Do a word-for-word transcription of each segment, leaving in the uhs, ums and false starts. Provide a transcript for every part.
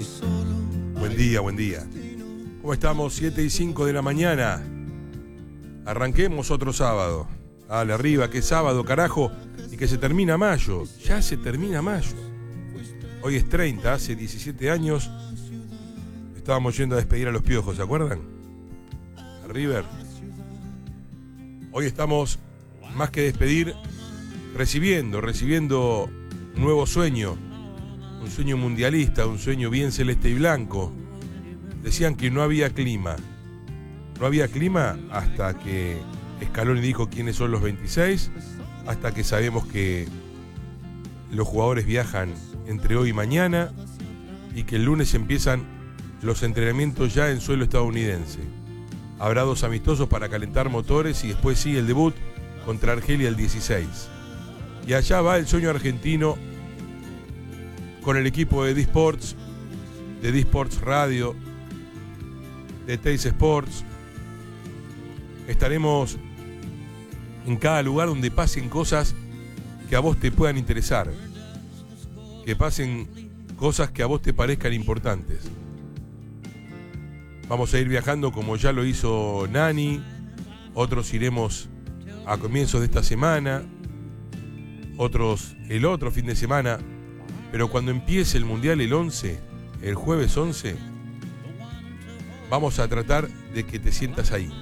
Buen día, buen día. ¿Cómo estamos? siete y cinco de la mañana. Arranquemos otro sábado. Dale arriba, que es sábado, carajo, y que se termina mayo. Ya se termina mayo. Hoy es treinta, hace diecisiete años estábamos yendo a despedir a los Piojos, ¿se acuerdan? A River. Hoy estamos, más que despedir, recibiendo, recibiendo un nuevo sueño. Un sueño mundialista, un sueño bien celeste y blanco. Decían que no había clima. No había clima hasta que Scaloni dijo quiénes son los veintiséis, hasta que sabemos que los jugadores viajan entre hoy y mañana y que el lunes empiezan los entrenamientos ya en suelo estadounidense. Habrá dos amistosos para calentar motores y después sigue el debut contra Argelia el dieciséis. Y allá va el sueño argentino con el equipo de D-Sports, de D-Sports Radio, de Teis Sports. Estaremos en cada lugar donde pasen cosas que a vos te puedan interesar, que pasen cosas que a vos te parezcan importantes. Vamos a ir viajando como ya lo hizo Nani, otros iremos a comienzos de esta semana, otros el otro fin de semana, pero cuando empiece el Mundial el once, el jueves once, vamos a tratar de que te sientas ahí.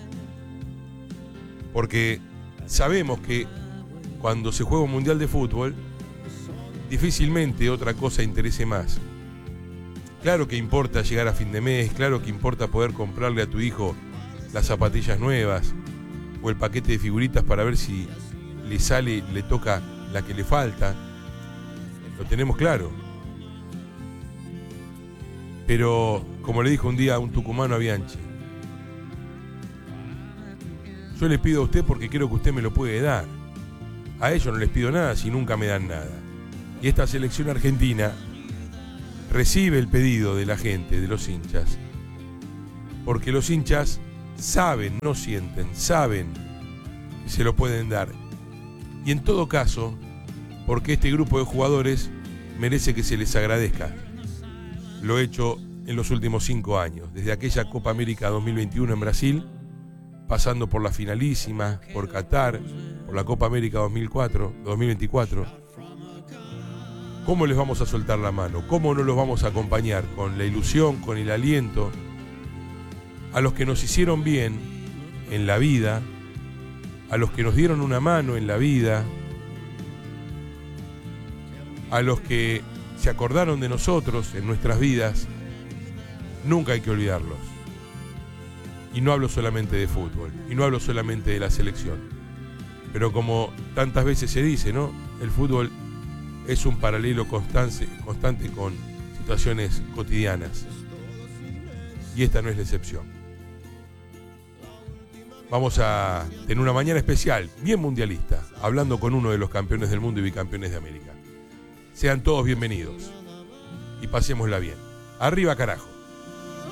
Porque sabemos que cuando se juega un Mundial de fútbol, difícilmente otra cosa interese más. Claro que importa llegar a fin de mes, claro que importa poder comprarle a tu hijo las zapatillas nuevas o el paquete de figuritas para ver si le sale, le toca la que le falta. Lo tenemos claro. Pero, como le dijo un día a un tucumano a Bianchi, yo le pido a usted porque creo que usted me lo puede dar. A ellos no les pido nada si nunca me dan nada. Y esta selección argentina recibe el pedido de la gente, de los hinchas, porque los hinchas saben, no sienten, saben que se lo pueden dar. Y en todo caso, porque este grupo de jugadores merece que se les agradezca lo hecho en los últimos cinco años, desde aquella Copa América dos mil veintiuno en Brasil, pasando por la finalísima, por Qatar, por la Copa América dos mil cuatro, dos mil veinticuatro. ¿Cómo les vamos a soltar la mano? ¿Cómo no los vamos a acompañar con la ilusión, con el aliento a los que nos hicieron bien en la vida, a los que nos dieron una mano en la vida, a los que se acordaron de nosotros en nuestras vidas? Nunca hay que olvidarlos. Y no hablo solamente de fútbol, y no hablo solamente de la selección. Pero como tantas veces se dice, ¿no? El fútbol es un paralelo constante, constante con situaciones cotidianas. Y esta no es la excepción. Vamos a tener una mañana especial, bien mundialista, hablando con uno de los campeones del mundo y bicampeones de América. Sean todos bienvenidos y pasémosla bien. Arriba, carajo.